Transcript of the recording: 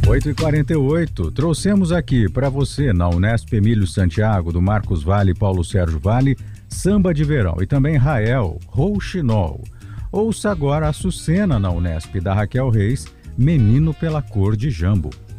8h48, trouxemos aqui para você, na Unesp Emílio Santiago, do Marcos Vale e Paulo Sérgio Vale, Samba de Verão e também Rael, Rouxinol. Ouça agora a Açucena na Unesp, da Raquel Reis, Menino pela Cor de Jambo.